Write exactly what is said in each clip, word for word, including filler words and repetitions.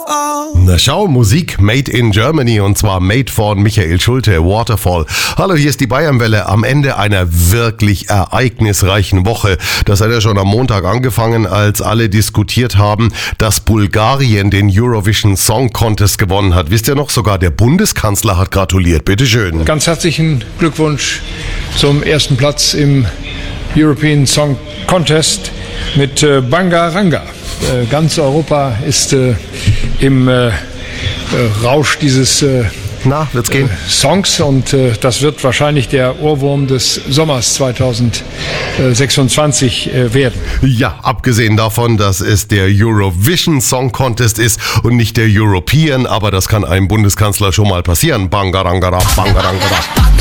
Waterfall. Na schau, Musik made in Germany und zwar made von Michael Schulte, Waterfall. Hallo, hier ist die Bayernwelle am Ende einer wirklich ereignisreichen Woche. Das hat ja schon am Montag angefangen, als alle diskutiert haben, dass Bulgarien den Eurovision Song Contest gewonnen hat. Wisst ihr noch, sogar der Bundeskanzler hat gratuliert. Bitteschön. Ganz herzlichen Glückwunsch zum ersten Platz im European Song Contest mit äh, Bangaranga. Äh, ganz Europa ist äh, im äh, äh, Rausch dieses äh, Na, wird's gehen? Äh, Songs und äh, das wird wahrscheinlich der Ohrwurm des Sommers zwanzig sechsundzwanzig äh, werden. Ja, abgesehen davon, dass es der Eurovision Song Contest ist und nicht der European, aber das kann einem Bundeskanzler schon mal passieren. Bangarangara, Bangarangara.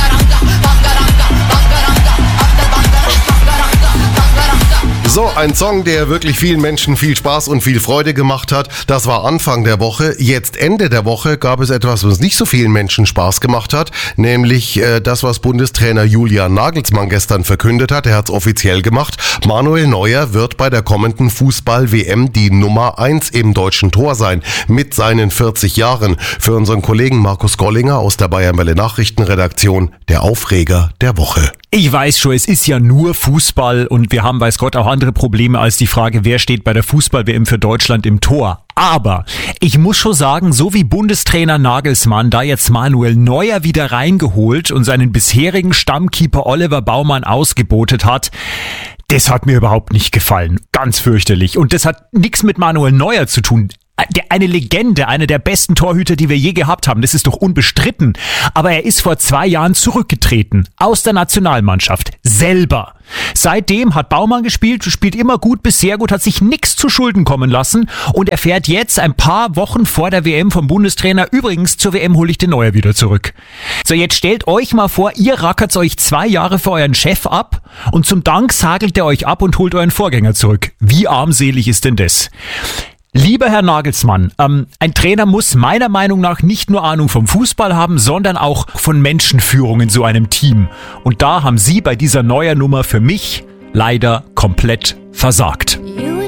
So, ein Song, der wirklich vielen Menschen viel Spaß und viel Freude gemacht hat. Das war Anfang der Woche. Jetzt Ende der Woche gab es etwas, was nicht so vielen Menschen Spaß gemacht hat, nämlich äh, das, was Bundestrainer Julian Nagelsmann gestern verkündet hat. Er hat es offiziell gemacht. Manuel Neuer wird bei der kommenden Fußball-W M die Nummer eins im deutschen Tor sein, mit seinen vierzig Jahren. Für unseren Kollegen Markus Gollinger aus der Bayernwelle Nachrichtenredaktion der Aufreger der Woche. Ich weiß schon, es ist ja nur Fußball und wir haben, weiß Gott, auch andere Probleme als die Frage, wer steht bei der Fußball-W M für Deutschland im Tor. Aber ich muss schon sagen, so wie Bundestrainer Nagelsmann da jetzt Manuel Neuer wieder reingeholt und seinen bisherigen Stammkeeper Oliver Baumann ausgebotet hat, das hat mir überhaupt nicht gefallen. Ganz fürchterlich. Und das hat nichts mit Manuel Neuer zu tun. Eine Legende, einer der besten Torhüter, die wir je gehabt haben, das ist doch unbestritten. Aber er ist vor zwei Jahren zurückgetreten, aus der Nationalmannschaft, selber. Seitdem hat Baumann gespielt, spielt immer gut bis sehr gut, hat sich nichts zu Schulden kommen lassen und er fährt jetzt ein paar Wochen vor der W M vom Bundestrainer, übrigens zur W M hole ich den Neuer wieder zurück. So, jetzt stellt euch mal vor, ihr rackert euch zwei Jahre für euren Chef ab und zum Dank sagelt er euch ab und holt euren Vorgänger zurück. Wie armselig ist denn das? Lieber Herr Nagelsmann, ähm, ein Trainer muss meiner Meinung nach nicht nur Ahnung vom Fußball haben, sondern auch von Menschenführung in so einem Team. Und da haben Sie bei dieser Neuer Nummer für mich leider komplett versagt.